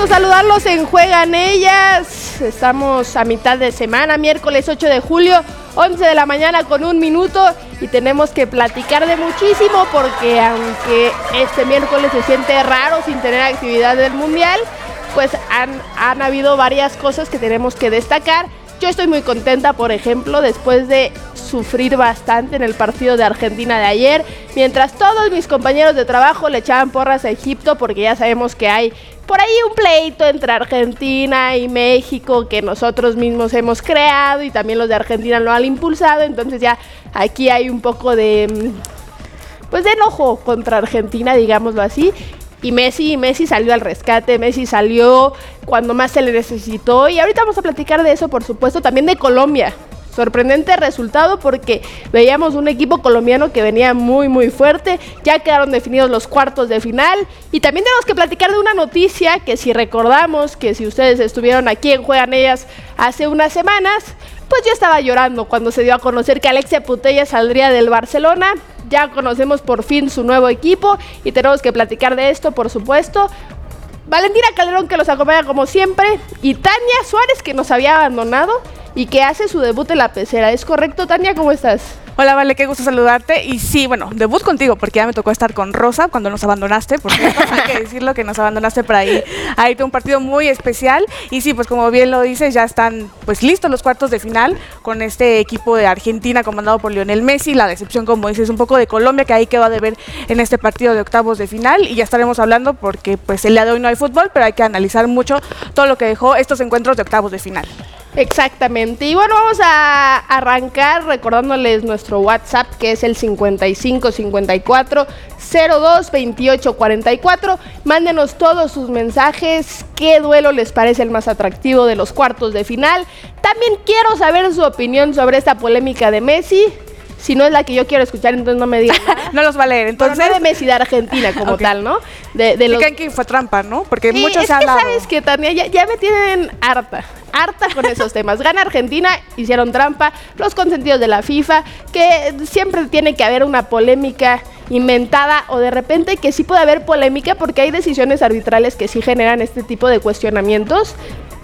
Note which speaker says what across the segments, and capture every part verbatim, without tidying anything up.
Speaker 1: gusto saludarlos en Juegan Ellas. Estamos a mitad de semana, miércoles ocho de julio, once de la mañana con un minuto, y tenemos que platicar de muchísimo porque aunque este miércoles se siente raro sin tener actividad del Mundial, pues han, han habido varias cosas que tenemos que destacar. Yo estoy muy contenta, por ejemplo, después de sufrir bastante en el partido de Argentina de ayer, mientras todos mis compañeros de trabajo le echaban porras a Egipto, porque ya sabemos que hay por ahí un pleito entre Argentina y México que nosotros mismos hemos creado y también los de Argentina lo han impulsado, entonces ya aquí hay un poco de, pues de enojo contra Argentina, digámoslo así. Y Messi, Messi salió al rescate, Messi salió cuando más se le necesitó. Y ahorita vamos a platicar de eso, por supuesto, también de Colombia. Sorprendente resultado porque veíamos un equipo colombiano que venía muy muy fuerte. Ya quedaron definidos los cuartos de final. Y también tenemos que platicar de una noticia que si recordamos, que si ustedes estuvieron aquí en Juegan Ellas hace unas semanas, pues yo estaba llorando cuando se dio a conocer que Alexia Putellas saldría del Barcelona. Ya conocemos por fin su nuevo equipo y tenemos que platicar de esto, por supuesto. Valentina Calderón, que los acompaña como siempre, y Tania Suárez, que nos había abandonado y que hace su debut en la pecera. ¿Es correcto, Tania? ¿Cómo estás?
Speaker 2: Hola, Vale, qué gusto saludarte. Y sí, bueno, debut contigo, porque ya me tocó estar con Rosa cuando nos abandonaste, porque hay que decirlo que nos abandonaste para ir a irte a un partido muy especial. Y sí, pues como bien lo dices, ya están pues listos los cuartos de final con este equipo de Argentina comandado por Lionel Messi. La decepción, como dices, un poco de Colombia, que ahí quedó a deber en este partido de octavos de final. Y ya estaremos hablando porque pues el día de hoy no hay fútbol, pero hay que analizar mucho todo lo que dejó estos encuentros de octavos de final.
Speaker 1: Exactamente, y bueno, vamos a arrancar recordándoles nuestro WhatsApp, que es el cincuenta y cinco cincuenta y cuatro cero dos veintiocho cuarenta y cuatro. Mándenos todos sus mensajes, qué duelo les parece el más atractivo de los cuartos de final. También quiero saber su opinión sobre esta polémica de Messi. Si no es la que yo quiero escuchar, entonces no me digan nada.
Speaker 2: No los va a leer, entonces.
Speaker 1: Pero no de Messi, de Argentina como okay. tal, ¿no? De, de
Speaker 2: los...
Speaker 1: creen
Speaker 2: que fue trampa, ¿no? Porque
Speaker 1: sí,
Speaker 2: muchos
Speaker 1: es
Speaker 2: se han
Speaker 1: que
Speaker 2: dado.
Speaker 1: sabes que Tania, ya, ya me tienen harta, harta con esos temas. Gana Argentina, hicieron trampa, los consentidos de la FIFA, que siempre tiene que haber una polémica inventada o de repente que sí puede haber polémica porque hay decisiones arbitrales que sí generan este tipo de cuestionamientos.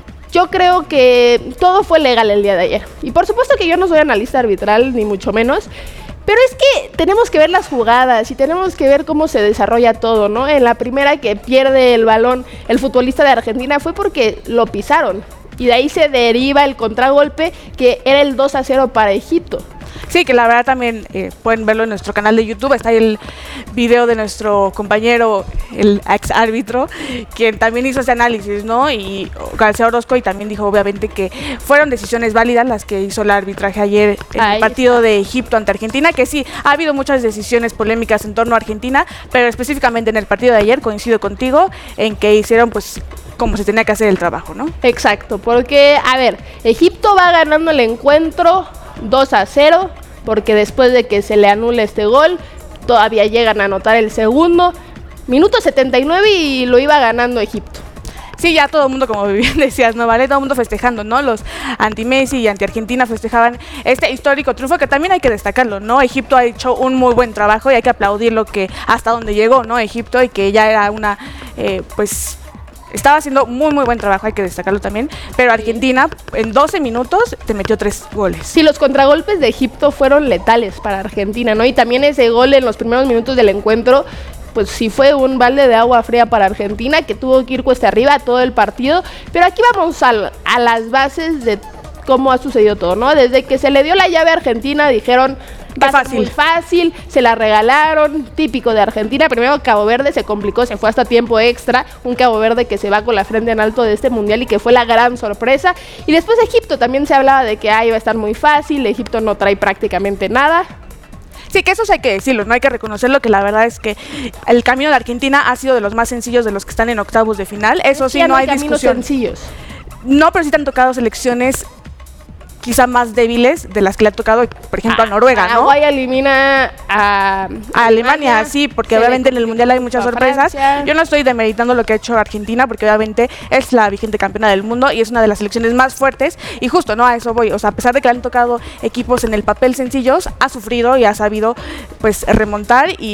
Speaker 1: Yo creo que todo fue legal el día de ayer. Y por supuesto que yo no soy analista arbitral, ni mucho menos. Pero es que tenemos que ver las jugadas y tenemos que ver cómo se desarrolla todo, ¿no? En la primera que pierde el balón el futbolista de Argentina fue porque lo pisaron. Y de ahí se deriva el contragolpe que era el dos a cero para Egipto.
Speaker 2: Sí, que la verdad también eh, pueden verlo en nuestro canal de YouTube. Está ahí el video de nuestro compañero, el ex árbitro, quien también hizo ese análisis, ¿no? Y García Orozco, y también dijo obviamente que fueron decisiones válidas las que hizo el arbitraje ayer en ahí el partido está. de Egipto ante Argentina, que sí, ha habido muchas decisiones polémicas en torno a Argentina, pero específicamente en el partido de ayer coincido contigo en que hicieron pues como se tenía que hacer el trabajo, ¿no?
Speaker 1: Exacto, porque, a ver, Egipto va ganando el encuentro dos a cero, porque después de que se le anule este gol, todavía llegan a anotar el segundo, minuto setenta y nueve y lo iba ganando Egipto.
Speaker 2: Sí, ya todo el mundo, como bien decías, ¿no? Vale, todo el mundo festejando, ¿no? Los anti-Messi y anti-Argentina festejaban este histórico triunfo que también hay que destacarlo, ¿no? Egipto ha hecho un muy buen trabajo y hay que aplaudir lo que hasta donde llegó, ¿no? Egipto, y que ya era una, eh, pues... estaba haciendo muy muy buen trabajo, hay que destacarlo también, pero Argentina en doce minutos te metió tres goles.
Speaker 1: Sí, los contragolpes de Egipto fueron letales para Argentina, ¿no? Y también ese gol en los primeros minutos del encuentro, pues sí fue un balde de agua fría para Argentina, que tuvo que ir cuesta arriba todo el partido. Pero aquí vamos a, a las bases de cómo ha sucedido todo, ¿no? Desde que se le dio la llave a Argentina, dijeron...
Speaker 2: Qué fácil.
Speaker 1: Muy fácil, se la regalaron, típico de Argentina. Primero Cabo Verde se complicó, se fue hasta tiempo extra, un Cabo Verde que se va con la frente en alto de este mundial y que fue la gran sorpresa. Y después Egipto, también se hablaba de que ah, iba a estar muy fácil, Egipto no trae prácticamente nada.
Speaker 2: Sí, que eso hay que decirlo, no hay que reconocerlo, que la verdad es que el camino de Argentina ha sido de los más sencillos de los que están en octavos de final. Eso sí, no hay discusión.
Speaker 1: Sencillos.
Speaker 2: No, pero sí te han tocado selecciones quizá más débiles de las que le ha tocado, por ejemplo, ah, a Noruega, ¿no?
Speaker 1: Paraguay elimina a,
Speaker 2: a Alemania, Alemania, sí, porque obviamente en el Mundial hay muchas sorpresas. Francia. Yo no estoy demeritando lo que ha hecho Argentina, porque obviamente es la vigente campeona del mundo y es una de las selecciones más fuertes, y justo, ¿no? A eso voy. O sea, a pesar de que le han tocado equipos en el papel sencillos, ha sufrido y ha sabido, pues, remontar, y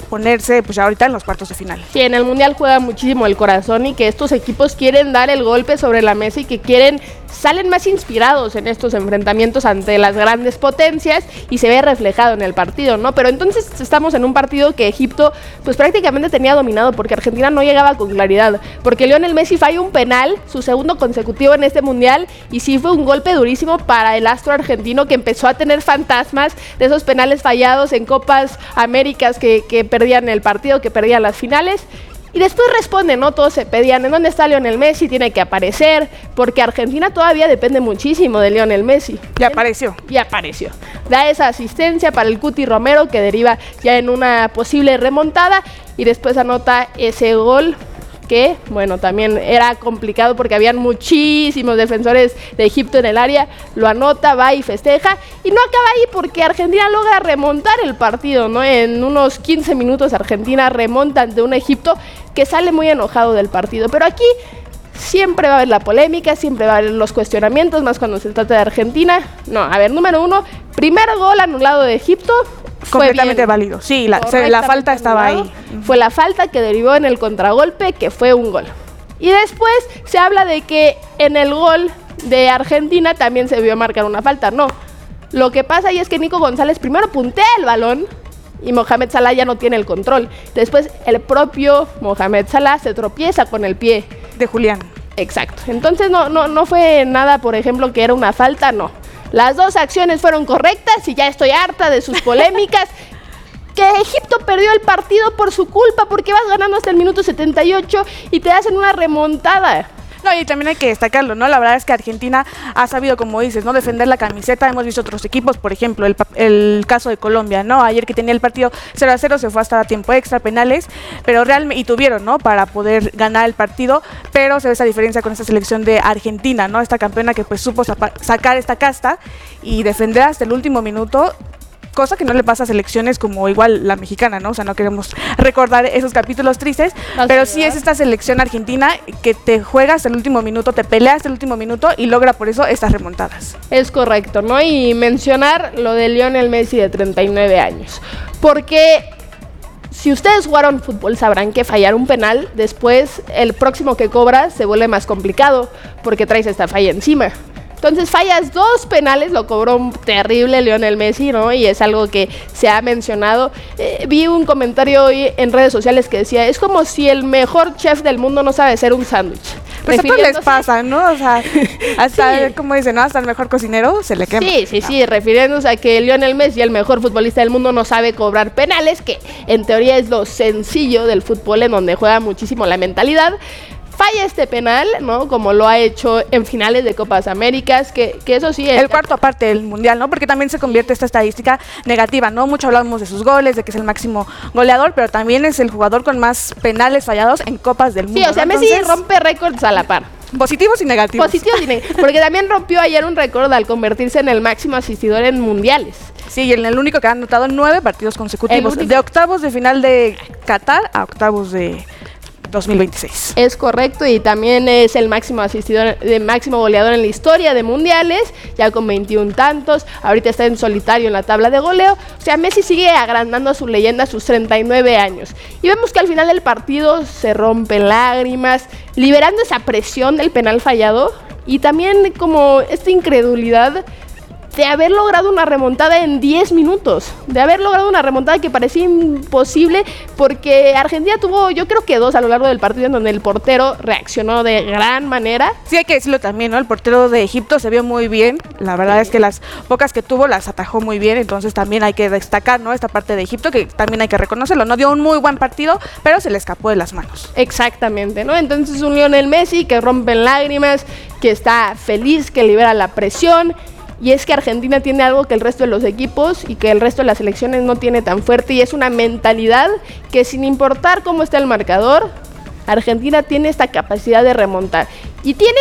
Speaker 2: ponerse pues ya ahorita en los cuartos de final.
Speaker 1: Sí, en el Mundial juega muchísimo el corazón y que estos equipos quieren dar el golpe sobre la mesa y que quieren, salen más inspirados en estos enfrentamientos ante las grandes potencias y se ve reflejado en el partido, ¿no? Pero entonces estamos en un partido que Egipto pues prácticamente tenía dominado porque Argentina no llegaba con claridad, porque Lionel Messi falla un penal, su segundo consecutivo en este Mundial, y sí fue un golpe durísimo para el astro argentino que empezó a tener fantasmas de esos penales fallados en Copas Américas que, que perdían el partido, que perdían las finales. Y después responde, ¿no? Todos se pedían, ¿en dónde está Lionel Messi? Tiene que aparecer, porque Argentina todavía depende muchísimo de Lionel Messi.
Speaker 2: Y apareció.
Speaker 1: Y apareció. Da esa asistencia para el Cuti Romero, que deriva ya en una posible remontada, y después anota ese gol que, bueno, también era complicado porque habían muchísimos defensores de Egipto en el área. Lo anota, va y festeja, y no acaba ahí porque Argentina logra remontar el partido, ¿no? En unos quince minutos Argentina remonta ante un Egipto que sale muy enojado del partido, pero aquí siempre va a haber la polémica, siempre va a haber los cuestionamientos, más cuando se trata de Argentina. No, a ver, número uno, primer gol anulado de Egipto.
Speaker 2: Completamente válido. Sí, la, se, la falta estaba ahí.
Speaker 1: Fue la falta que derivó en el contragolpe, que fue un gol. Y después se habla de que en el gol de Argentina también se vio marcar una falta. No, lo que pasa ahí es que Nico González primero puntea el balón y Mohamed Salah ya no tiene el control. Después el propio Mohamed Salah se tropieza con el pie
Speaker 2: de Julián.
Speaker 1: Exacto. Entonces no, no, no fue nada, por ejemplo, que era una falta, no. Las dos acciones fueron correctas y ya estoy harta de sus polémicas. Que Egipto perdió el partido por su culpa, porque vas ganando hasta el minuto setenta y ocho y te hacen una remontada.
Speaker 2: No, y también hay que destacarlo, ¿no? La verdad es que Argentina ha sabido, como dices, ¿no? Defender la camiseta. Hemos visto otros equipos, por ejemplo, el, el caso de Colombia, ¿no? Ayer que tenía el partido cero a cero, se fue hasta tiempo extra, penales, pero realmente, y tuvieron, ¿no? Para poder ganar el partido, pero se ve esa diferencia con esta selección de Argentina, ¿no? Esta campeona que pues supo sacar esta casta y defender hasta el último minuto, cosa que no le pasa a selecciones como igual la mexicana, ¿no? O sea, no queremos recordar esos capítulos tristes, Así pero sí es esta selección argentina que te juega hasta el último minuto, te pelea hasta el último minuto y logra por eso estas remontadas.
Speaker 1: Es correcto, ¿no? Y mencionar lo de Lionel Messi de treinta y nueve años, porque si ustedes jugaron fútbol sabrán que fallar un penal, después el próximo que cobras se vuelve más complicado porque traes esta falla encima. Entonces fallas dos penales, lo cobró un terrible Lionel Messi, ¿no? Y es algo que se ha mencionado. Eh, vi un comentario hoy en redes sociales que decía, es como si el mejor chef del mundo no sabe hacer un sándwich.
Speaker 2: Pues a todos les pasa, ¿no? O sea, hasta, sí. como dicen, ¿no? Hasta el mejor cocinero se le quema.
Speaker 1: Sí, sí, sí, refiriéndose a que Lionel Messi, el mejor futbolista del mundo, no sabe cobrar penales, que en teoría es lo sencillo del fútbol, en donde juega muchísimo la mentalidad. Falla este penal, ¿no? Como lo ha hecho en finales de Copas Américas, que, que eso sí es...
Speaker 2: El cuarto aparte del Mundial, ¿no? Porque también se convierte esta estadística negativa, ¿no? Mucho hablamos de sus goles, de que es el máximo goleador, pero también es el jugador con más penales fallados en Copas del Mundo.
Speaker 1: Sí, o sea,
Speaker 2: ¿no?
Speaker 1: Messi
Speaker 2: Entonces,
Speaker 1: rompe récords a la par.
Speaker 2: Positivos y negativos.
Speaker 1: Positivos y negativos, porque también rompió ayer un récord al convertirse en el máximo asistidor en mundiales.
Speaker 2: Sí, y en el único que ha anotado nueve partidos consecutivos, de octavos de final de Qatar a octavos de dos mil veintiséis.
Speaker 1: Es correcto, y también es el máximo asistidor, de máximo goleador en la historia de mundiales, ya con veintiún tantos, ahorita está en solitario en la tabla de goleo. O sea, Messi sigue agrandando a su leyenda a sus treinta y nueve años. Y vemos que al final del partido se rompen lágrimas, liberando esa presión del penal fallado, y también como esta incredulidad de haber logrado una remontada en diez minutos, de haber logrado una remontada que parecía imposible, porque Argentina tuvo, yo creo que dos a lo largo del partido, en donde el portero reaccionó de gran manera.
Speaker 2: Sí, hay que decirlo también, ¿no? El portero de Egipto se vio muy bien, la verdad sí. es que las pocas que tuvo las atajó muy bien, entonces también hay que destacar, ¿no? Esta parte de Egipto, que también hay que reconocerlo, no dio un muy buen partido, pero se le escapó de las manos.
Speaker 1: Exactamente, ¿no? Entonces un Lionel Messi que rompe en lágrimas, que está feliz, que libera la presión. Y es que Argentina tiene algo que el resto de los equipos y que el resto de las selecciones no tiene tan fuerte, y es una mentalidad que, sin importar cómo está el marcador, Argentina tiene esta capacidad de remontar. Y tienes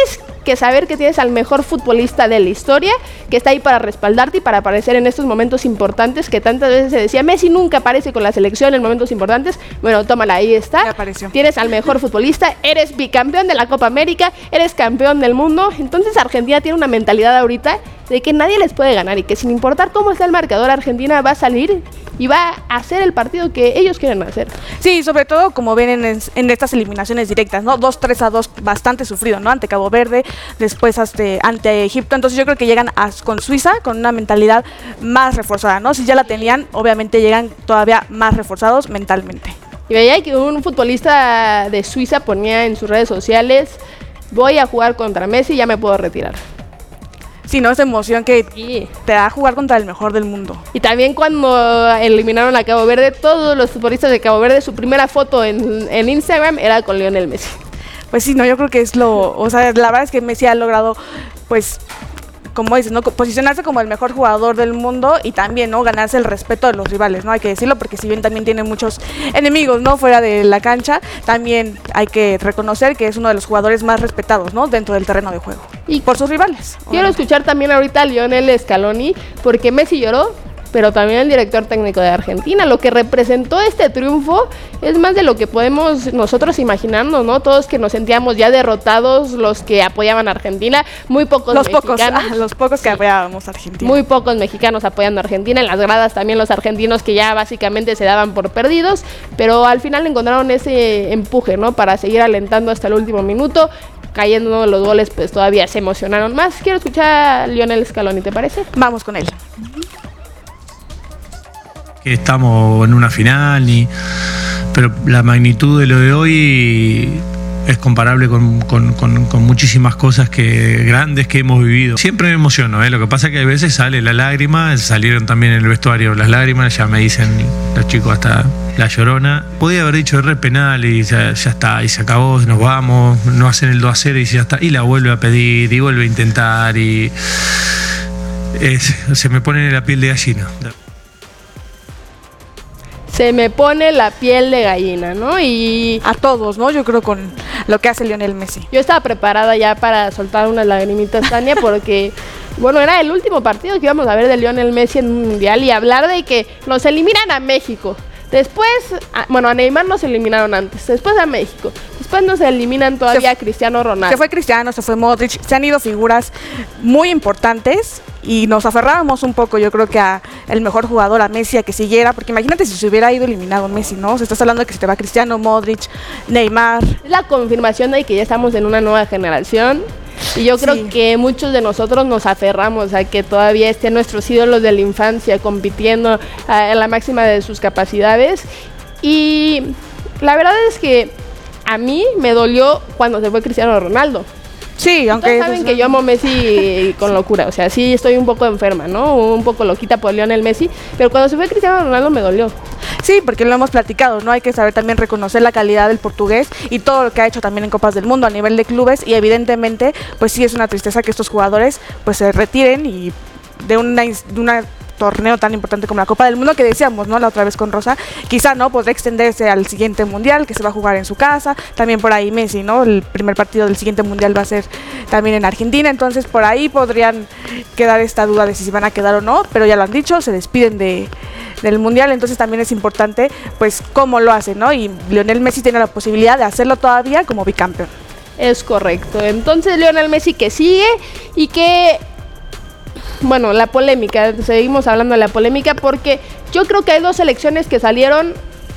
Speaker 1: que saber que tienes al mejor futbolista de la historia, que está ahí para respaldarte y para aparecer en estos momentos importantes, que tantas veces se decía, Messi nunca aparece con la selección en momentos importantes. Bueno, tómala, ahí está.
Speaker 2: Ya apareció.
Speaker 1: Tienes al mejor futbolista, eres bicampeón de la Copa América, eres campeón del mundo. Entonces Argentina tiene una mentalidad ahorita de que nadie les puede ganar y que sin importar cómo está el marcador, Argentina va a salir y va a hacer el partido que ellos quieren hacer.
Speaker 2: Sí, sobre todo como ven en, en estas eliminaciones directas, ¿no? dos tres a dos, bastante sufrido, ¿no? Ante Cabo Verde, después hasta, ante Egipto. Entonces yo creo que llegan a, con Suiza con una mentalidad más reforzada, ¿no? Si ya la tenían, obviamente llegan todavía más reforzados mentalmente.
Speaker 1: Y veía que un futbolista de Suiza ponía en sus redes sociales, voy a jugar contra Messi y ya me puedo retirar.
Speaker 2: Sí, ¿no? Esa emoción que
Speaker 1: Sí.
Speaker 2: te da a jugar contra el mejor del mundo.
Speaker 1: Y también cuando eliminaron a Cabo Verde, todos los futbolistas de Cabo Verde, su primera foto en, en Instagram era con Lionel Messi.
Speaker 2: Pues sí, no, yo creo que es lo, o sea, la verdad es que Messi ha logrado, pues, como dices, ¿no? Posicionarse como el mejor jugador del mundo y también, ¿no? Ganarse el respeto de los rivales, ¿no? Hay que decirlo, porque si bien también tiene muchos enemigos, ¿no? Fuera de la cancha, también hay que reconocer que es uno de los jugadores más respetados, ¿no? Dentro del terreno de juego. Y por sus rivales.
Speaker 1: Quiero
Speaker 2: obviamente.
Speaker 1: escuchar también ahorita a Lionel Scaloni, porque Messi lloró, pero también el director técnico de Argentina. Lo que representó este triunfo es más de lo que podemos nosotros imaginarnos, ¿no? Todos que nos sentíamos ya derrotados, los que apoyaban a Argentina, muy pocos
Speaker 2: Los pocos,
Speaker 1: mexicanos.
Speaker 2: ah, los pocos que apoyábamos a Argentina.
Speaker 1: Muy pocos mexicanos apoyando a Argentina, en las gradas también los argentinos que ya básicamente se daban por perdidos, pero al final encontraron ese empuje, ¿no? Para seguir alentando hasta el último minuto. Cayendo los goles, pues todavía se emocionaron más. Quiero escuchar a Lionel Scaloni, ¿te parece?
Speaker 2: Vamos con él.
Speaker 3: Que estamos en una final, y, pero la magnitud de lo de hoy es comparable con, con, con, con muchísimas cosas que, grandes que hemos vivido. Siempre me emociono, ¿eh? Lo que pasa es que a veces sale la lágrima, salieron también en el vestuario las lágrimas, ya me dicen los chicos hasta la llorona. Podía haber dicho re penal y ya, ya está, y se acabó, nos vamos, no hacen el dos a cero y ya está, y la vuelve a pedir y vuelve a intentar y es, se me pone la piel de gallina.
Speaker 1: Se me pone la piel de gallina, ¿no? Y
Speaker 2: A todos, ¿no? Yo creo con lo que hace Lionel Messi.
Speaker 1: yo estaba preparada ya para soltar unas lagrimitas, Tania, porque, bueno, era el último partido que íbamos a ver de Lionel Messi en un mundial y hablar de que nos eliminan a México. Después, a, bueno, a Neymar nos eliminaron antes, después a México, después nos eliminan todavía
Speaker 2: Se-
Speaker 1: a Cristiano Ronaldo.
Speaker 2: Se fue Cristiano, se fue Modric, se han ido figuras muy importantes y nos aferrábamos un poco, yo creo que a el mejor jugador, a Messi, a que siguiera, porque imagínate si se hubiera ido eliminado Messi, ¿no? Se está hablando de que se te va Cristiano, Modric, Neymar.
Speaker 1: Es la confirmación de que ya estamos en una nueva generación. Y yo creo
Speaker 2: Sí.
Speaker 1: que muchos de nosotros nos aferramos a que todavía estén nuestros ídolos de la infancia compitiendo a la máxima de sus capacidades. Y la verdad es que a mí me dolió cuando se fue Cristiano Ronaldo.
Speaker 2: Sí, aunque
Speaker 1: Todos saben que yo amo a Messi con locura, o sea, sí estoy un poco enferma, ¿no? Un poco loquita por Lionel Messi, pero cuando se fue Cristiano Ronaldo me dolió.
Speaker 2: Sí, porque lo hemos platicado, ¿no? Hay que saber también reconocer la calidad del portugués y todo lo que ha hecho también en Copas del Mundo a nivel de clubes, y evidentemente, pues sí es una tristeza que estos jugadores pues se retiren y de una, ins- de una torneo tan importante como la Copa del Mundo, que decíamos, ¿no? La otra vez con Rosa, quizá, ¿no? Podría extenderse al siguiente mundial que se va a jugar en su casa, también por ahí Messi, ¿no? El primer partido del siguiente mundial va a ser también en Argentina, entonces por ahí podrían quedar esta duda de si se van a quedar o no, pero ya lo han dicho, se despiden de del mundial, entonces también es importante pues cómo lo hacen, ¿no? Y Lionel Messi tiene la posibilidad de hacerlo todavía como bicampeón.
Speaker 1: Es correcto. Entonces Lionel Messi que sigue y que, bueno, la polémica, seguimos hablando de la polémica porque yo creo que hay dos selecciones que salieron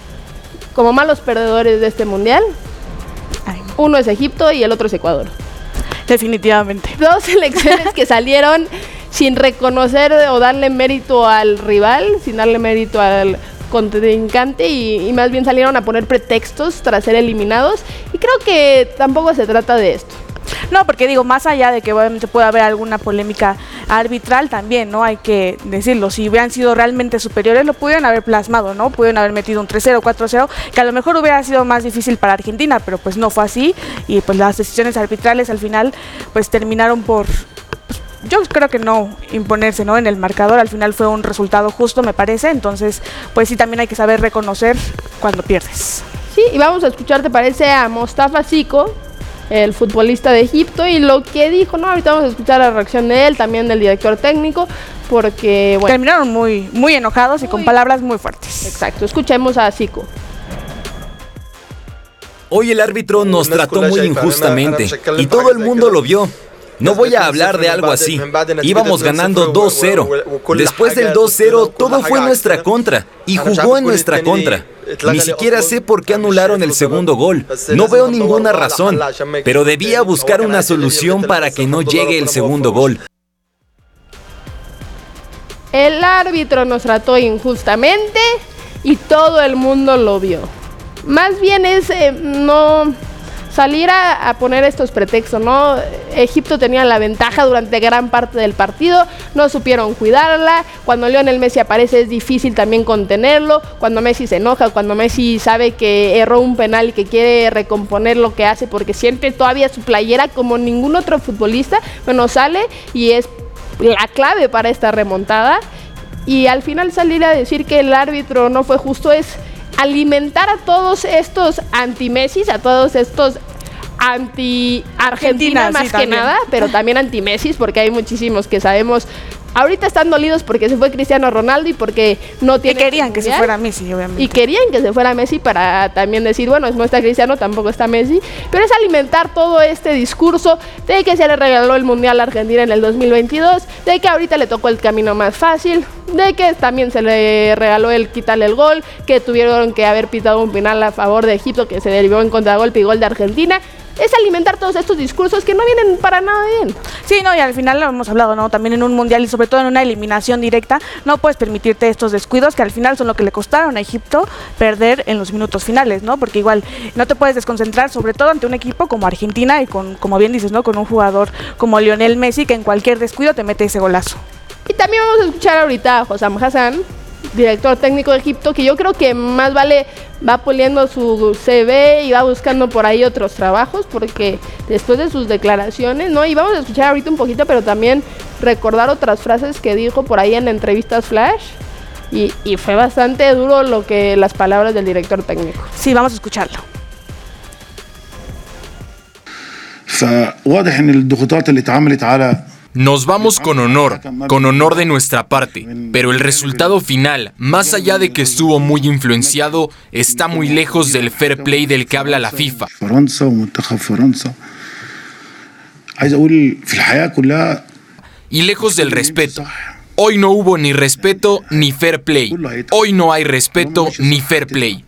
Speaker 1: como malos perdedores de este mundial.
Speaker 2: Ay,
Speaker 1: Uno es Egipto y el otro es Ecuador.
Speaker 2: definitivamente.
Speaker 1: Dos selecciones que salieron sin reconocer o darle mérito al rival, sin darle mérito al contrincante y, y más bien salieron a poner pretextos tras ser eliminados, y creo que tampoco se trata de esto.
Speaker 2: No, porque digo, más allá de que obviamente pueda haber alguna polémica arbitral, también, ¿no? Hay que decirlo, si hubieran sido realmente superiores, lo pudieran haber plasmado, ¿no? Pudieron haber metido un tres cero, cuatro cero, que a lo mejor hubiera sido más difícil para Argentina, pero pues no fue así, y pues las decisiones arbitrales al final, pues terminaron por, pues, yo creo que no imponerse, ¿no? En el marcador, al final fue un resultado justo, me parece, entonces, pues sí, también hay que saber reconocer cuando pierdes.
Speaker 1: Sí, y vamos a escuchar, ¿te parece? A Mostafa Zico, el futbolista de Egipto, y lo que dijo, no, ahorita vamos a escuchar la reacción de él, también del director técnico, porque bueno,
Speaker 2: terminaron muy, muy enojados y
Speaker 1: muy,
Speaker 2: con palabras muy fuertes.
Speaker 1: Exacto, escuchemos a Zico.
Speaker 4: Hoy el árbitro nos trató muy injustamente y todo el mundo lo vio. No voy a hablar de algo así. Íbamos ganando dos cero. Después del dos cero, todo fue en nuestra contra y jugó en nuestra contra. Ni siquiera sé por qué anularon el segundo gol. No veo ninguna razón, pero debía buscar una solución para que no llegue el segundo gol.
Speaker 1: El árbitro nos trató injustamente y todo el mundo lo vio. Más bien es eh, no salir a, a poner estos pretextos, ¿no? Egipto tenía la ventaja durante gran parte del partido, no supieron cuidarla. Cuando Lionel Messi aparece es difícil también contenerlo. Cuando Messi se enoja, cuando Messi sabe que erró un penal y que quiere recomponer lo que hace porque siente todavía su playera como ningún otro futbolista, bueno, sale y es la clave para esta remontada. Y al final salir a decir que el árbitro no fue justo es alimentar a todos estos anti-Messi, a todos estos anti-Argentina más
Speaker 2: sí,
Speaker 1: que
Speaker 2: también.
Speaker 1: nada, pero también anti-Messi, porque hay muchísimos que sabemos, ahorita están dolidos porque se fue Cristiano Ronaldo y porque no
Speaker 2: Y
Speaker 1: tiene
Speaker 2: querían que se fuera Messi, obviamente.
Speaker 1: y querían que se fuera Messi para también decir, bueno, no está Cristiano, tampoco está Messi, pero es alimentar todo este discurso de que se le regaló el Mundial a Argentina en el dos mil veintidós, de que ahorita le tocó el camino más fácil, de que también se le regaló el quitarle el gol, que tuvieron que haber pitado un penal a favor de Egipto que se derivó en contragolpe y gol de Argentina. Es alimentar todos estos discursos que no vienen para nada bien.
Speaker 2: Sí, no, y al final lo hemos hablado, ¿no? También en un mundial y sobre todo en una eliminación directa, no puedes permitirte estos descuidos que al final son lo que le costaron a Egipto perder en los minutos finales, ¿no? Porque igual no te puedes desconcentrar, sobre todo ante un equipo como Argentina y con, como bien dices, ¿no? Con un jugador como Lionel Messi que en cualquier descuido te mete ese golazo.
Speaker 1: Y también vamos a escuchar ahorita a Hossam Hassan, director técnico de Egipto, que yo creo que más vale va puliendo su C V y va buscando por ahí otros trabajos, porque después de sus declaraciones, ¿no? Y vamos a escuchar ahorita un poquito, pero también recordar otras frases que dijo por ahí en entrevistas flash, y, y fue bastante duro lo que las palabras del director técnico.
Speaker 2: Sí, vamos a escucharlo.
Speaker 5: فواضح ان الضغوطات اللي اتعملت على
Speaker 6: Nos vamos con honor, con honor de nuestra parte, pero el resultado final, más allá de que estuvo muy influenciado, está muy lejos del fair play del que habla la FIFA.
Speaker 5: فرنسا ومنتخب فرنسا عايز اقول في الحياة كلها
Speaker 6: Y lejos del respeto. Hoy no hubo ni respeto ni fair play. Hoy no hay respeto ni fair play.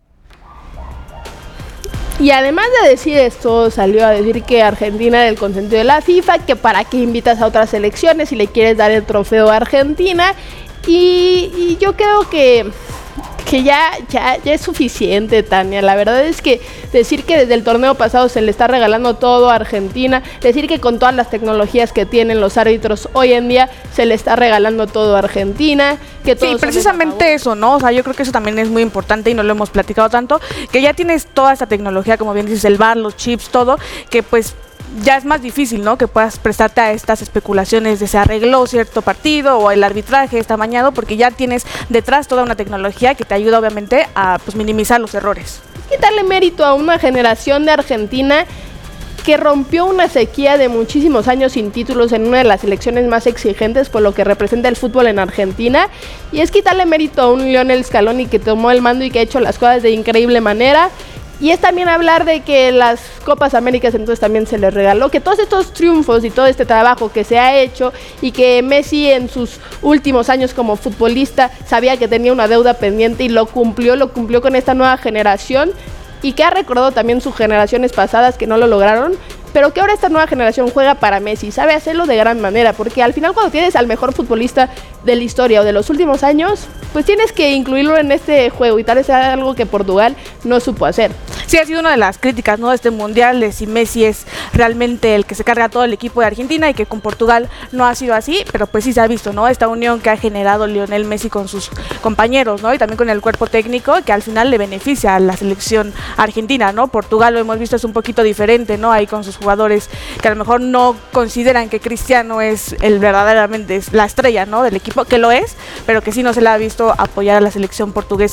Speaker 1: Y además de decir esto, salió a decir que Argentina era el consentido de la FIFA, que para qué invitas a otras selecciones si le quieres dar el trofeo a Argentina. Y, y yo creo que, que ya, ya, ya es suficiente, Tania. La verdad es que decir que desde el torneo pasado se le está regalando todo a Argentina, decir que con todas las tecnologías que tienen los árbitros hoy en día se le está regalando todo a Argentina, que todos
Speaker 2: Sí, precisamente eso, ¿no? O sea, yo creo que eso también es muy importante y no lo hemos platicado tanto, que ya tienes toda esta tecnología, como bien dices, el V A R, los chips, todo, que pues ya es más difícil, ¿no? Que puedas prestarte a estas especulaciones de se arregló cierto partido o el arbitraje está amañado, porque ya tienes detrás toda una tecnología que te ayuda obviamente a pues minimizar los errores.
Speaker 1: Quitarle mérito a una generación de Argentina que rompió una sequía de muchísimos años sin títulos en una de las selecciones más exigentes por lo que representa el fútbol en Argentina, y es quitarle mérito a un Lionel Scaloni que tomó el mando y que ha hecho las cosas de increíble manera. Y es también hablar de que las Copas Américas entonces también se les regaló, que todos estos triunfos y todo este trabajo que se ha hecho y que Messi en sus últimos años como futbolista sabía que tenía una deuda pendiente y lo cumplió, lo cumplió con esta nueva generación, y que ha recordado también sus generaciones pasadas que no lo lograron, pero que ahora esta nueva generación juega para Messi, sabe hacerlo de gran manera, porque al final cuando tienes al mejor futbolista de la historia o de los últimos años, pues tienes que incluirlo en este juego, y tal vez sea algo que Portugal no supo hacer.
Speaker 2: Sí, ha sido una de las críticas, ¿no?, de este mundial, de si Messi es realmente el que se carga todo el equipo de Argentina, y que con Portugal no ha sido así, pero pues sí se ha visto, ¿no?, esta unión que ha generado Lionel Messi con sus compañeros, ¿no?, y también con el cuerpo técnico, que al final le beneficia a la selección argentina, ¿no? Portugal, lo hemos visto, es un poquito diferente, ¿no?, ahí con sus jugadores que a lo mejor no consideran que Cristiano es el verdaderamente es la estrella, ¿no?, del equipo, que lo es, pero que sí no se le ha visto apoyar a la selección portuguesa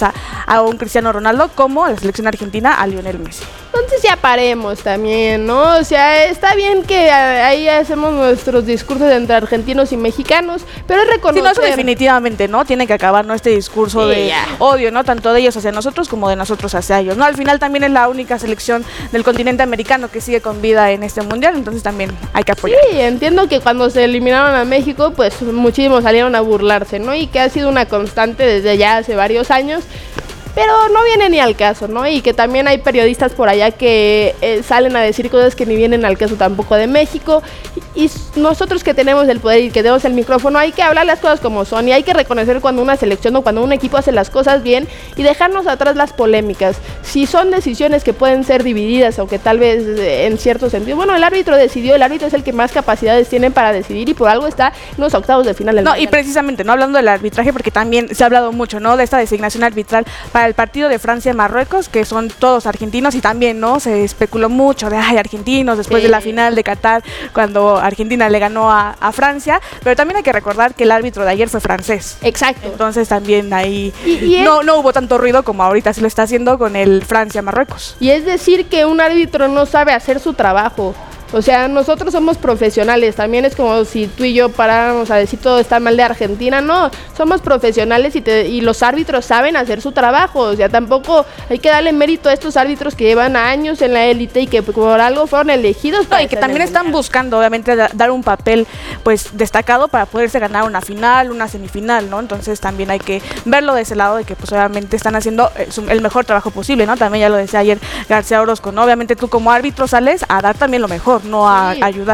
Speaker 2: a un Cristiano Ronaldo como a la selección argentina a Lionel Messi.
Speaker 1: Entonces ya paremos también, ¿no? O sea, está bien que ahí hacemos nuestros discursos entre argentinos y mexicanos, pero es reconocer...
Speaker 2: Sí, no, eso definitivamente, ¿no? Tiene que acabar, ¿no? Este discurso sí, de ya. odio, ¿no? Tanto de ellos hacia nosotros como de nosotros hacia ellos, ¿no? Al final también es la única selección del continente americano que sigue con vida en este mundial, entonces también hay que apoyar.
Speaker 1: Sí, entiendo que cuando se eliminaron a México, pues muchísimos salieron a burlarse, ¿no? Y que ha sido una constante desde ya hace varios años. Pero no viene ni al caso, ¿no? Y que también hay periodistas por allá que eh, salen a decir cosas que ni vienen al caso tampoco de México. Y, y nosotros que tenemos el poder y que tenemos el micrófono, hay que hablar las cosas como son. Y hay que reconocer cuando una selección o cuando un equipo hace las cosas bien y dejarnos atrás las polémicas. Si son decisiones que pueden ser divididas o que tal vez eh, en cierto sentido... Bueno, el árbitro decidió, el árbitro es el que más capacidades tiene para decidir y por algo está en los octavos de final del
Speaker 2: No,
Speaker 1: mundial.
Speaker 2: Y precisamente, ¿no? Hablando del arbitraje, porque también se ha hablado mucho, ¿no? De esta designación arbitral para el partido de Francia-Marruecos, que son todos argentinos, y también, ¿no? Se especuló mucho de, ay, argentinos, después sí. de la final de Qatar, cuando Argentina le ganó a, a Francia, pero también hay que recordar que el árbitro de ayer fue francés.
Speaker 1: Exacto.
Speaker 2: Entonces también ahí
Speaker 1: y, y
Speaker 2: no,
Speaker 1: es,
Speaker 2: no hubo tanto ruido como ahorita se lo está haciendo con el Francia-Marruecos.
Speaker 1: Y es decir que un árbitro no sabe hacer su trabajo. O sea, nosotros somos profesionales, también es como si tú y yo paráramos a decir todo está mal de Argentina, no, somos profesionales y, te, y los árbitros saben hacer su trabajo, o sea, tampoco hay que darle mérito a estos árbitros que llevan años en la élite y que por algo fueron elegidos.
Speaker 2: No, y que también están mundial. buscando, obviamente, da, dar un papel, pues, destacado para poderse ganar una final, una semifinal, ¿no? Entonces también hay que verlo de ese lado de que, pues, obviamente están haciendo el mejor trabajo posible, ¿no? También ya lo decía ayer García Orozco, ¿no? Obviamente tú como árbitro sales a dar también lo mejor, no a sí. ayudar.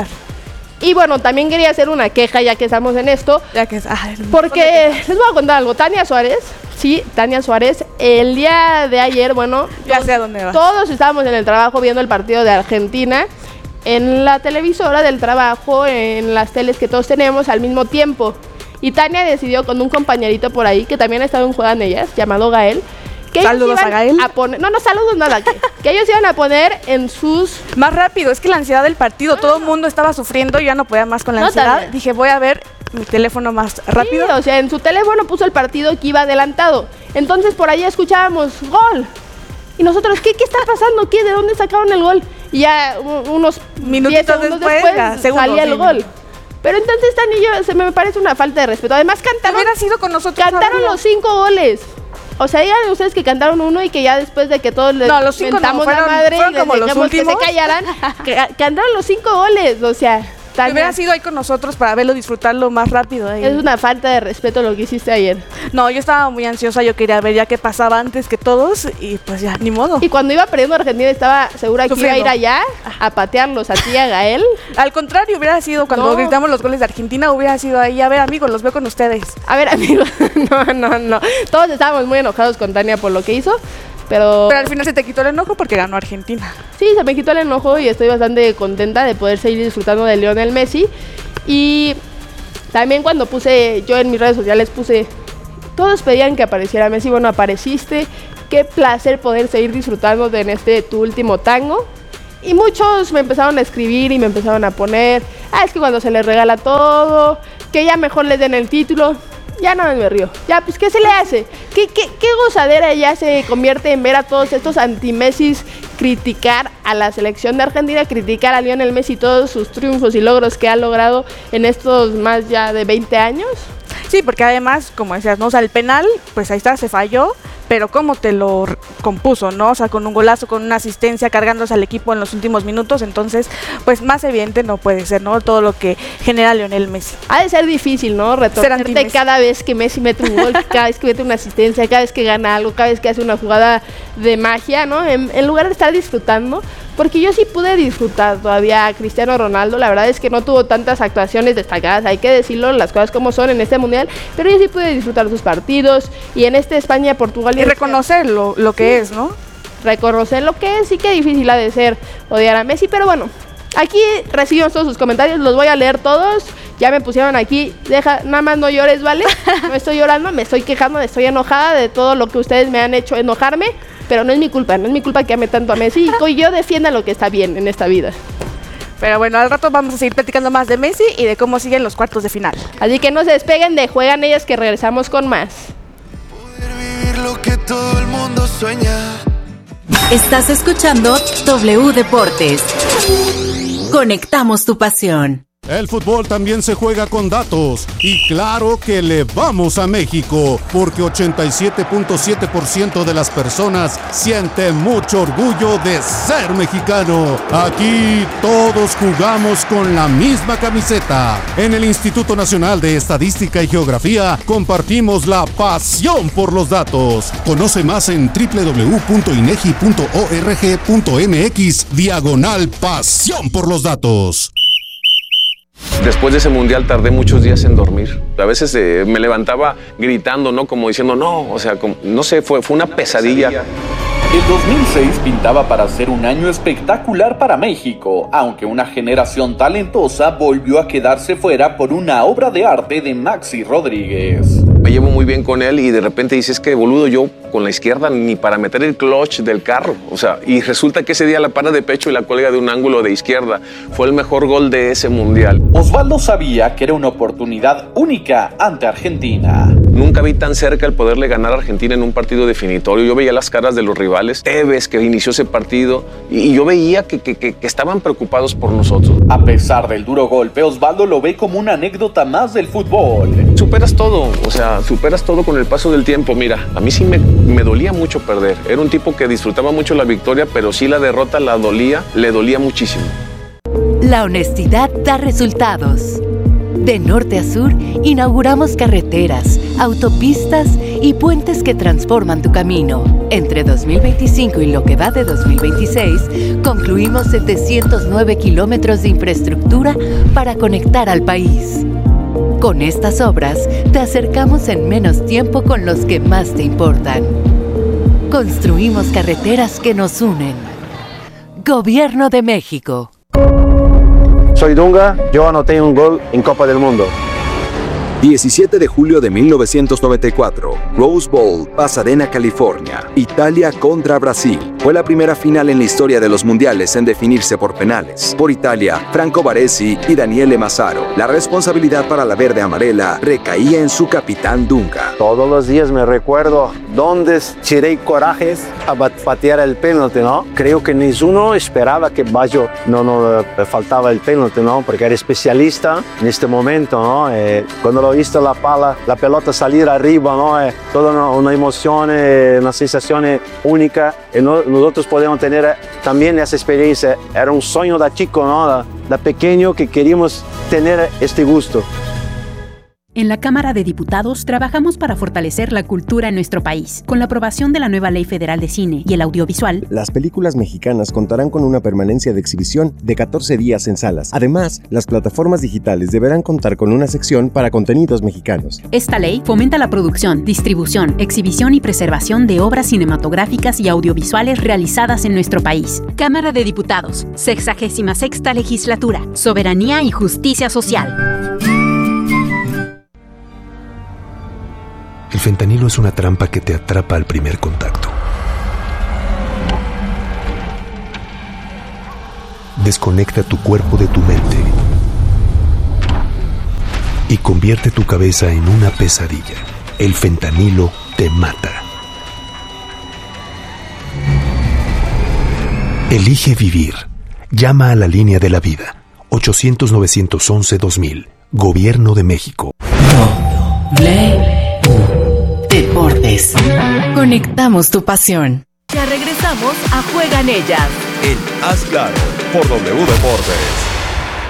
Speaker 1: Y bueno, también quería hacer una queja ya que estamos en esto,
Speaker 2: ya que ay,
Speaker 1: porque les voy a contar algo. Tania Suárez, sí, Tania Suárez, el día de ayer, bueno,
Speaker 2: ya todos, sé a dónde vas.
Speaker 1: Todos estábamos en el trabajo viendo el partido de Argentina en la televisora del trabajo, en las teles que todos tenemos al mismo tiempo. Y Tania decidió con un compañerito por ahí que también ha estado en Juegan Ellas, llamado Gael, que
Speaker 2: saludos a Gael.
Speaker 1: A poner, no, no, saludos nada. Que, que ellos iban a poner en sus...
Speaker 2: Más rápido, es que la ansiedad del partido, no, todo el mundo estaba sufriendo, yo ya no podía más con la
Speaker 1: no,
Speaker 2: ansiedad.
Speaker 1: También.
Speaker 2: Dije, voy a ver mi teléfono más rápido.
Speaker 1: Sí, o sea, en su teléfono puso el partido que iba adelantado. Entonces por ahí escuchábamos, ¡gol! Y nosotros, ¿qué, qué está pasando? ¿Qué? ¿De dónde sacaron el gol? Y ya unos
Speaker 2: minutitos después,
Speaker 1: después
Speaker 2: ya, segundos,
Speaker 1: salía el
Speaker 2: sí.
Speaker 1: gol. Pero entonces, Tani y yo, se me parece una falta de respeto. Además, cantaron...
Speaker 2: Hubiera sido con nosotros.
Speaker 1: Cantaron los cinco goles. O sea, digan ustedes que cantaron uno y que ya después de que todos les
Speaker 2: no, los cinco
Speaker 1: mentamos
Speaker 2: no, fueron,
Speaker 1: la madre
Speaker 2: fueron
Speaker 1: y
Speaker 2: como
Speaker 1: les
Speaker 2: los
Speaker 1: dejamos
Speaker 2: últimos.
Speaker 1: que se callaran, que cantaron los cinco goles, o sea...
Speaker 2: Tania. Hubiera sido ahí con nosotros para verlo, disfrutarlo más rápido. Ahí.
Speaker 1: Es una falta de respeto lo que hiciste ayer.
Speaker 2: No, yo estaba muy ansiosa, yo quería ver ya qué pasaba antes que todos y pues ya, ni modo.
Speaker 1: Y cuando iba perdiendo Argentina estaba segura Sufriendo. que iba a ir allá a patearlos a ti y a Gael.
Speaker 2: Al contrario, hubiera sido cuando no. gritamos los goles de Argentina, hubiera sido ahí, a ver amigos, los veo con ustedes.
Speaker 1: A ver amigos, no, no, no. Todos estábamos muy enojados con Tania por lo que hizo. Pero,
Speaker 2: pero al final se te quitó el enojo porque ganó Argentina.
Speaker 1: Sí, se me quitó el enojo y estoy bastante contenta de poder seguir disfrutando de Lionel Messi. Y también cuando puse, yo en mis redes sociales puse, todos pedían que apareciera Messi, bueno, apareciste. Qué placer poder seguir disfrutando de en este tu último tango. Y muchos me empezaron a escribir y me empezaron a poner, ah, es que cuando se les regala todo, que ya mejor les den el título. Ya no me río. Ya, pues, ¿qué se le hace? ¿Qué, qué, qué gozadera ya se convierte en ver a todos estos anti-Messis criticar a la selección de Argentina, criticar a Lionel Messi y todos sus triunfos y logros que ha logrado en estos más ya de veinte años?
Speaker 2: Sí, porque además, como decías, ¿no? O sea, el penal, pues ahí está, se falló, pero cómo te lo compuso, ¿no? O sea, con un golazo, con una asistencia, cargándose al equipo en los últimos minutos, entonces, pues más evidente no puede ser, ¿no? Todo lo que genera Lionel Messi.
Speaker 1: Ha de ser difícil, ¿no? Retornarte cada vez que Messi mete un gol, cada vez que mete una asistencia, cada vez que gana algo, cada vez que hace una jugada de magia, ¿no? En, en lugar de estar disfrutando, porque yo sí pude disfrutar todavía a Cristiano Ronaldo, la verdad es que no tuvo tantas actuaciones destacadas, hay que decirlo, las cosas como son en este mundial, pero yo sí pude disfrutar sus partidos, y en este España-Portugal...
Speaker 2: Y reconocer lo, lo que sí, es, ¿no?
Speaker 1: Reconocer lo que es, sí que difícil ha de ser odiar a Messi, pero bueno, aquí recibimos todos sus comentarios, los voy a leer todos, ya me pusieron aquí, deja, nada más no llores, ¿vale? No estoy llorando, me estoy quejando, estoy enojada de todo lo que ustedes me han hecho enojarme, pero no es mi culpa, no es mi culpa que ame tanto a Messi, y yo defienda lo que está bien en esta vida.
Speaker 2: Pero bueno, al rato vamos a seguir platicando más de Messi y de cómo siguen los cuartos de final.
Speaker 1: Así que no se despeguen de Juegan Ellas, que regresamos con más.
Speaker 7: Poder vivirlo lo que todo el mundo sueña.
Speaker 8: Estás escuchando W Deportes. Conectamos tu pasión.
Speaker 9: El fútbol también se juega con datos y claro que le vamos a México porque ochenta y siete punto siete por ciento de las personas siente mucho orgullo de ser mexicano. Aquí todos jugamos con la misma camiseta. En el Instituto Nacional de Estadística y Geografía compartimos la pasión por los datos. Conoce más en doble u doble u doble u punto inegi punto org punto mx diagonal pasión por los datos.
Speaker 10: Después de ese mundial tardé muchos días en dormir. A veces eh, me levantaba gritando, ¿no? Como diciendo, no, o sea, como, no sé, fue, fue una pesadilla.
Speaker 11: El dos mil seis pintaba para ser un año espectacular para México, aunque una generación talentosa volvió a quedarse fuera por una obra de arte de Maxi Rodríguez.
Speaker 10: Me llevo muy bien con él y de repente dices que boludo, yo con la izquierda ni para meter el clutch del carro. O sea, y resulta que ese día la para de pecho y la cuelga de un ángulo de izquierda. Fue el mejor gol de ese mundial.
Speaker 11: Osvaldo sabía que era una oportunidad única ante Argentina.
Speaker 10: Nunca vi tan cerca el poderle ganar a Argentina en un partido definitorio. Yo veía las caras de los rivales. Tevez, que inició ese partido, y yo veía que, que, que, que estaban preocupados por nosotros.
Speaker 11: A pesar del duro golpe, Osvaldo lo ve como una anécdota más del fútbol.
Speaker 10: Superas todo, o sea, superas todo con el paso del tiempo. Mira, a mí sí me, me dolía mucho perder. Era un tipo que disfrutaba mucho la victoria, pero sí la derrota la dolía, le dolía muchísimo.
Speaker 8: La honestidad da resultados. De norte a sur, inauguramos carreteras, autopistas y puentes que transforman tu camino. Entre dos mil veinticinco y lo que va de dos mil veintiséis, concluimos setecientos nueve kilómetros de infraestructura para conectar al país. Con estas obras, te acercamos en menos tiempo con los que más te importan. Construimos carreteras que nos unen. Gobierno de México.
Speaker 12: Soy Dunga, yo anoté un gol en Copa del Mundo.
Speaker 13: diecisiete de julio de mil novecientos noventa y cuatro, Rose Bowl, Pasadena, California. Italia contra Brasil. Fue la primera final en la historia de los mundiales en definirse por penales. Por Italia, Franco Baresi y Daniele Massaro. La responsabilidad para la verde amarela recaía en su capitán Dunga.
Speaker 12: Todos los días me recuerdo dónde tiré corajes a patear el penalti, ¿no? Creo que ninguno esperaba que Baggio no, no le faltaba el penalti, ¿no? Porque era especialista en este momento, ¿no? Eh, cuando lo visto la pala, la pelota salir arriba, ¿no? Eh, toda una, una emoción, eh, una sensación única. Y no, nosotros podemos tener también esa experiencia. Era un sueño de chico, ¿no? De, de pequeño que queríamos tener este gusto.
Speaker 14: En la Cámara de Diputados trabajamos para fortalecer la cultura en nuestro país. Con la aprobación de la nueva Ley Federal de Cine y el Audiovisual,
Speaker 15: las películas mexicanas contarán con una permanencia de exhibición de catorce días en salas. Además, las plataformas digitales deberán contar con una sección para contenidos mexicanos.
Speaker 14: Esta ley fomenta la producción, distribución, exhibición y preservación de obras cinematográficas y audiovisuales realizadas en nuestro país. Cámara de Diputados, sexagésima sexta Legislatura, Soberanía y Justicia Social.
Speaker 16: El fentanilo es una trampa que te atrapa al primer contacto. Desconecta tu cuerpo de tu mente y convierte tu cabeza en una pesadilla. El fentanilo te mata. Elige vivir. Llama a la línea de la vida. ochocientos, novecientos once, dos mil. Gobierno de México.
Speaker 8: W Deportes. Conectamos tu pasión. Ya regresamos a Juegan Ellas.
Speaker 17: En Haz Claro, por W Deportes.